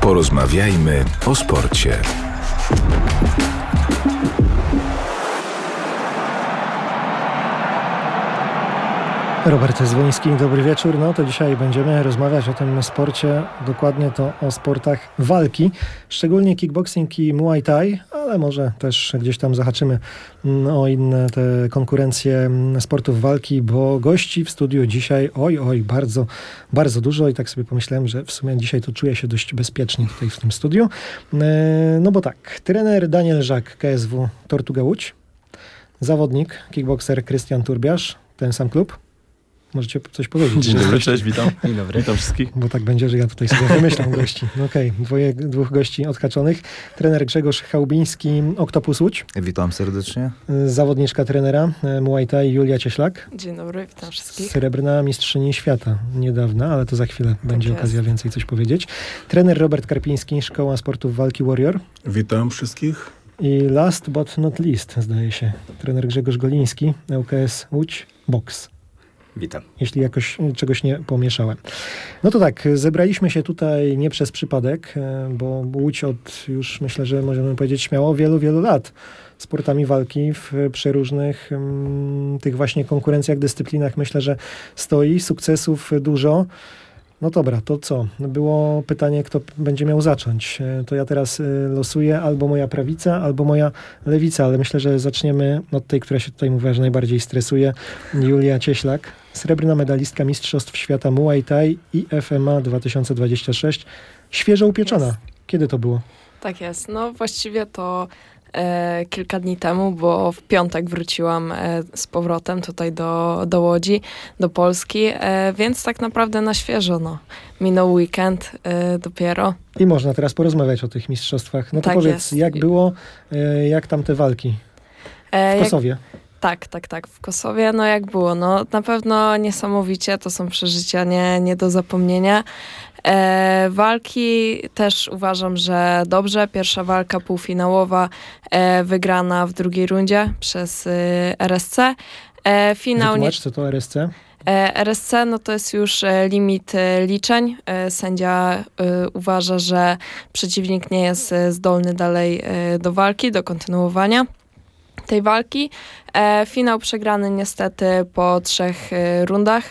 Porozmawiajmy o sporcie. Robert Zwoński, dobry wieczór. No to dzisiaj będziemy rozmawiać o tym sporcie, dokładnie to o sportach walki, szczególnie kickboxing i muay thai, ale może też gdzieś tam zahaczymy o inne te konkurencje sportów walki, bo gości w studiu dzisiaj, bardzo, bardzo dużo i tak sobie pomyślałem, że w sumie dzisiaj to czuję się dość bezpiecznie tutaj w tym studiu. No bo tak, trener Daniel Żak, KSW Tortuga Łódź, zawodnik, kickbokser Krystian Turbiasz, ten sam klub. Możecie coś powiedzieć? Dzień dobry, cześć, witam. Dzień dobry. Witam wszystkich. Bo tak będzie, że ja tutaj sobie wymyślam gości. Okej, dwóch gości odhaczonych. Trener Grzegorz Chałubiński, Oktopus Łódź. Witam serdecznie. Zawodniczka trenera Muay Thai Julia Cieślak. Dzień dobry, witam wszystkich. Srebrna mistrzyni świata niedawna, ale to za chwilę będzie okazja więcej coś powiedzieć. Trener Robert Karpiński, Szkoła Sportów Walki Warrior. Witam wszystkich. I last but not least, zdaje się, trener Grzegorz Goliński, ŁKS Łódź, boks. Witam. Jeśli jakoś czegoś nie pomieszałem. No to tak, zebraliśmy się tutaj nie przez przypadek, bo Łódź od już myślę, że możemy powiedzieć śmiało wielu, wielu lat sportami walki w przeróżnych tych właśnie konkurencjach, dyscyplinach myślę, że stoi, sukcesów dużo. No dobra, to co? Było pytanie, kto będzie miał zacząć. To ja teraz losuję albo moja prawica, albo moja lewica, ale myślę, że zaczniemy od tej, która się tutaj mówiła, że najbardziej stresuje. Julia Cieślak, srebrna medalistka Mistrzostw Świata Muay Thai i FMA 2026. Świeżo upieczona. Jest. Kiedy to było? Tak jest. No właściwie to kilka dni temu, bo w piątek wróciłam z powrotem tutaj do Łodzi, do Polski, więc tak naprawdę na świeżo. No. Minął weekend dopiero. I można teraz porozmawiać o tych mistrzostwach. No to Tak powiedz, jest. jak było, jak tam te walki w Kosowie? Tak. W Kosowie, no jak było? No na pewno niesamowicie, to są przeżycia nie do zapomnienia. Walki też uważam, że dobrze. Pierwsza walka półfinałowa wygrana w drugiej rundzie przez RSC. Finał Wytłumacz, co to RSC? RSC, no to jest już limit liczeń. Sędzia uważa, że przeciwnik nie jest zdolny dalej do walki, do kontynuowania tej walki. Finał przegrany niestety po 3 rundach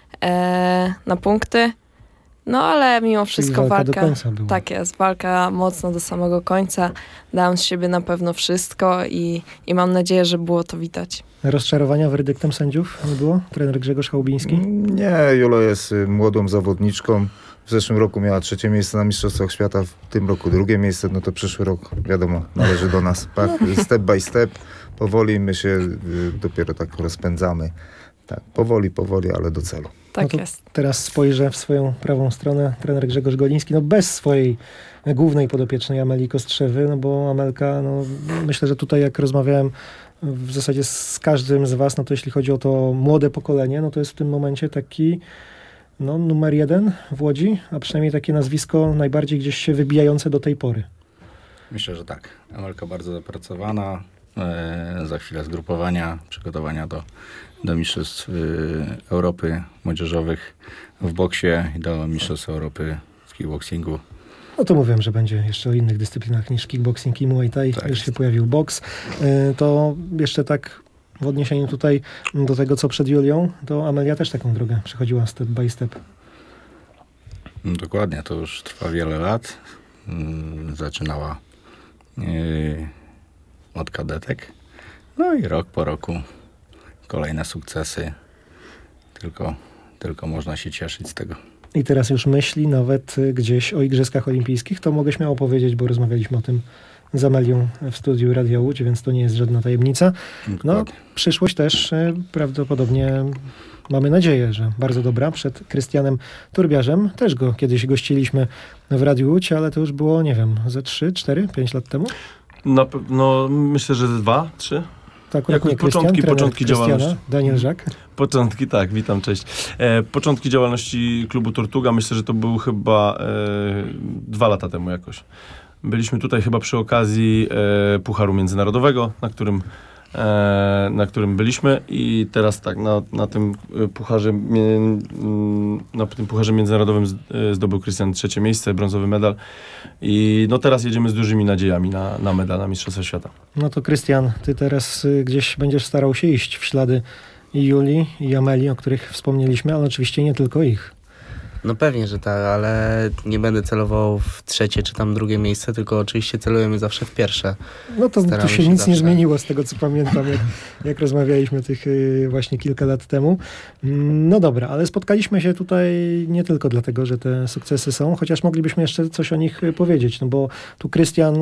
na punkty. No ale mimo wszystko walka do końca była. Tak jest, walka mocno do samego końca. Dałam z siebie na pewno wszystko i mam nadzieję, że było to widać. Rozczarowania werdyktem sędziów nie było? Trener Grzegorz Chałubiński? Nie, Jolo jest młodą zawodniczką. W zeszłym roku miała 3. miejsce na Mistrzostwach Świata, w tym roku 2. miejsce, no to przyszły rok, wiadomo, należy do nas. Tak? I step by step, powoli my się dopiero tak rozpędzamy. Tak, powoli, ale do celu. Tak no to jest. Teraz spojrzę w swoją prawą stronę, trener Grzegorz Goliński, no bez swojej głównej podopiecznej Amelii Kostrzewy, no bo Amelka, no myślę, że tutaj jak rozmawiałem w zasadzie z każdym z was, no to jeśli chodzi o to młode pokolenie, no to jest w tym momencie taki numer 1 w Łodzi, a przynajmniej takie nazwisko najbardziej gdzieś się wybijające do tej pory. Myślę, że tak. Amelka bardzo zapracowana. Za chwilę zgrupowania, przygotowania do Mistrzostw Europy Młodzieżowych w boksie i do Mistrzostw Europy w kickboxingu. No to mówiłem, że będzie jeszcze o innych dyscyplinach niż kickboxing i muay thai. Tak już jest. się pojawił boks. To jeszcze tak w odniesieniu tutaj do tego, co przed Julią, to Amelia też taką drogę przechodziła step by step. No, dokładnie, to już trwa wiele lat. Zaczynała od kadetek. No i rok po roku kolejne sukcesy. Tylko można się cieszyć z tego. I teraz już myśli nawet gdzieś o Igrzyskach Olimpijskich. To mogę śmiało powiedzieć, bo rozmawialiśmy o tym z Amelią w studiu Radia Łódź, więc to nie jest żadna tajemnica. No, Dokładnie. przyszłość też prawdopodobnie mamy nadzieję, że bardzo dobra. Przed Krystianem Turbiarzem też go kiedyś gościliśmy w Radiu Łódź, ale to już było, nie wiem, ze 3, 4, 5 lat temu. Na pewno myślę, że 2, 3. To akurat Jakoś nie Krystian, trener początki Krystiana, działalności. Daniel Żak. Początki, tak, witam, cześć. Początki działalności klubu Tortuga, myślę, że to był chyba 2 lata temu jakoś. Byliśmy tutaj chyba przy okazji Pucharu Międzynarodowego, na którym na którym byliśmy i teraz tak, na tym pucharze międzynarodowym zdobył Krystian 3. miejsce, brązowy medal i no teraz jedziemy z dużymi nadziejami na medal na Mistrzostwa Świata. No to Krystian, ty teraz gdzieś będziesz starał się iść w ślady i Julii, i Ameli, o których wspomnieliśmy, ale oczywiście nie tylko ich. No pewnie, że tak, ale nie będę celował w 3. czy tam 2. miejsce, tylko oczywiście celujemy zawsze w 1. No to Staramy tu się się nic nie zawsze. zmieniło z tego, co pamiętam, jak rozmawialiśmy tych właśnie kilka lat temu. No dobra, ale spotkaliśmy się tutaj nie tylko dlatego, że te sukcesy są, chociaż moglibyśmy jeszcze coś o nich powiedzieć, no bo tu Krystian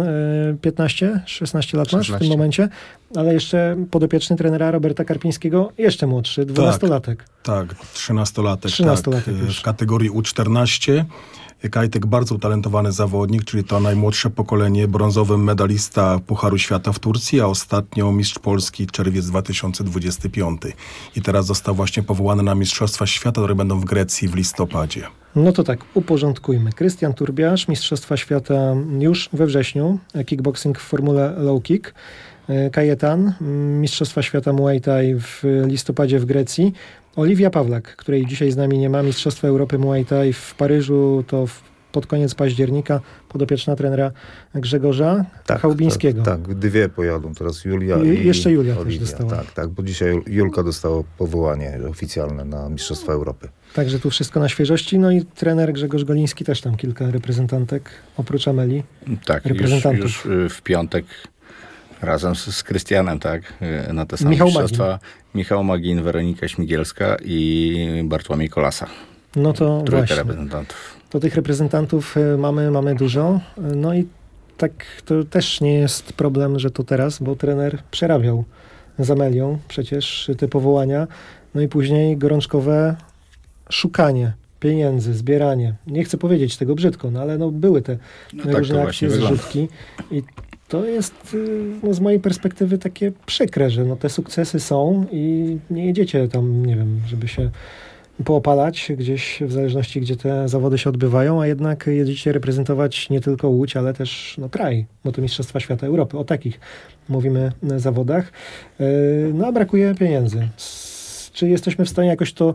15-16 lat masz w tym 16. momencie, ale jeszcze podopieczny trenera Roberta Karpińskiego, jeszcze młodszy, 12-latek. Tak, 13-latek. 13-latek tak, już. w kategorii U14. Kajtek bardzo utalentowany zawodnik, czyli to najmłodsze pokolenie, brązowy medalista Pucharu Świata w Turcji, a ostatnio mistrz Polski czerwiec 2025. I teraz został właśnie powołany na Mistrzostwa Świata, które będą w Grecji w listopadzie. No to tak, uporządkujmy. Krystian Turbiasz, Mistrzostwa Świata już we wrześniu, kickboxing w formule low kick. Kajetan, Mistrzostwa Świata Muay Thai w listopadzie w Grecji. Oliwia Pawlak, której dzisiaj z nami nie ma, Mistrzostwa Europy Muay Thai w Paryżu, to pod koniec października, podopieczna trenera Grzegorza Chałubińskiego. Tak, 2 pojadą, teraz Julia I jeszcze Julia też Oliwia. dostała. Tak, bo dzisiaj Julka dostała powołanie oficjalne na Mistrzostwa Europy. Także tu wszystko na świeżości. No i trener Grzegorz Goliński też tam kilka reprezentantek, oprócz Ameli. Tak, Reprezentantów. już w piątek razem z Krystianem, tak, na te same Michał mistrzostwa. Michał Magin, Weronika Śmigielska i Bartłomiej Kolasa. No to Trójka właśnie. reprezentantów. To tych reprezentantów mamy dużo. No i tak to też nie jest problem, że to teraz, bo trener przerabiał z Amelią przecież te powołania. No i później gorączkowe szukanie pieniędzy, zbieranie. Nie chcę powiedzieć tego brzydko, no ale no były te tak różne to akcje, właśnie wygląda. zrzutki. I to jest no, z mojej perspektywy takie przykre, że no, te sukcesy są i nie jedziecie tam, nie wiem, żeby się poopalać gdzieś w zależności, gdzie te zawody się odbywają, a jednak jedziecie reprezentować nie tylko Łódź, ale też no, kraj, bo to Mistrzostwa Świata Europy. O takich mówimy zawodach. No a brakuje pieniędzy. Czy jesteśmy w stanie jakoś to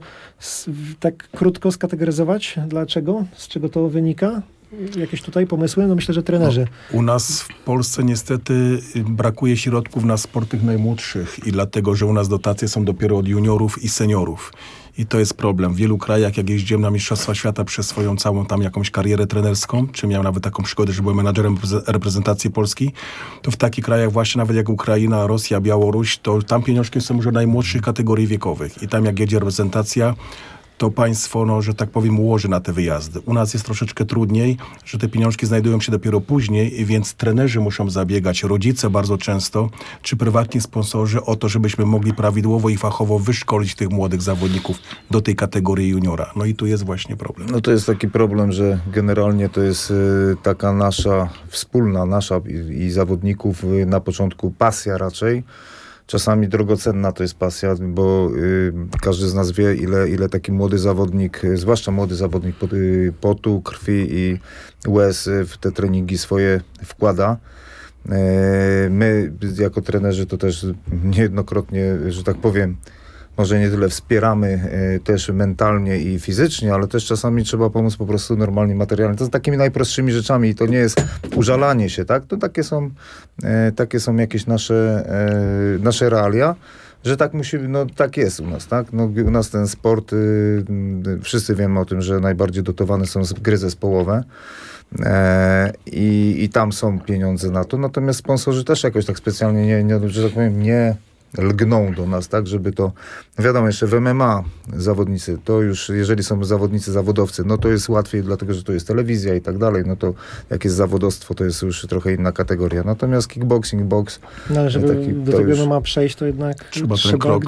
tak krótko skategoryzować? Dlaczego? Z czego to wynika? Jakieś tutaj pomysły? No myślę, że trenerzy. U nas w Polsce niestety brakuje środków na sport tych najmłodszych i dlatego, że u nas dotacje są dopiero od juniorów i seniorów. I to jest problem. W wielu krajach, jak jeździłem na Mistrzostwa Świata przez swoją całą tam jakąś karierę trenerską, czy miałem nawet taką przygodę, że byłem menadżerem reprezentacji Polski, to w takich krajach właśnie nawet jak Ukraina, Rosja, Białoruś, to tam pieniążki są już od najmłodszych kategorii wiekowych. I tam jak jedzie reprezentacja, to państwo, no, że tak powiem, ułoży na te wyjazdy. U nas jest troszeczkę trudniej, że te pieniążki znajdują się dopiero później, więc trenerzy muszą zabiegać, rodzice bardzo często, czy prywatni sponsorzy o to, żebyśmy mogli prawidłowo i fachowo wyszkolić tych młodych zawodników do tej kategorii juniora. No i tu jest właśnie problem. No to jest taki problem, że generalnie to jest taka nasza, wspólna nasza i zawodników na początku pasja raczej. Czasami drogocenna to jest pasja, bo każdy z nas wie, ile taki młody zawodnik, zwłaszcza młody zawodnik potu, krwi i łez w te treningi swoje wkłada. My jako trenerzy to też niejednokrotnie, że tak powiem, może nie tyle wspieramy też mentalnie i fizycznie, ale też czasami trzeba pomóc po prostu normalnie materialnie. To z takimi najprostszymi rzeczami i to nie jest użalanie się, tak? To takie są jakieś nasze realia, że tak musi, no tak jest u nas, tak? No, u nas ten sport, wszyscy wiemy o tym, że najbardziej dotowane są gry zespołowe. I tam są pieniądze na to, natomiast sponsorzy też jakoś tak specjalnie nie że tak powiem, nie lgną do nas, tak, żeby to, wiadomo, jeszcze w MMA zawodnicy, to już, jeżeli są zawodnicy, zawodowcy, no to jest łatwiej, dlatego, że to jest telewizja i tak dalej, no to jak jest zawodowstwo, to jest już trochę inna kategoria. Natomiast kickboxing, boks, No ale żeby taki, do to tego już MMA przejść, to jednak Trzeba ten krok